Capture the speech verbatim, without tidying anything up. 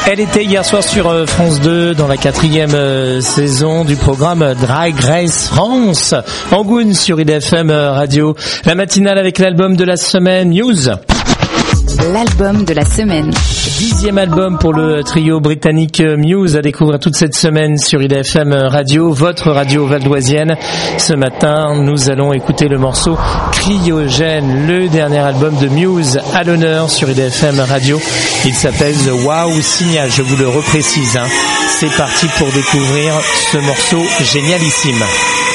Elle était hier soir sur France deux dans la quatrième saison du programme Drag Race France. Angoune sur I D F M Radio. La matinale avec l'album de la semaine Muse. L'album de la semaine. Dixième album pour le trio britannique Muse à découvrir toute cette semaine sur I D F M Radio, votre radio valdoisienne. Ce matin, nous allons écouter le morceau Cryogène, le dernier album de Muse à l'honneur sur I D F M Radio. Il s'appelle The Wow Signal, je vous le reprécise. Hein. C'est parti pour découvrir ce morceau génialissime.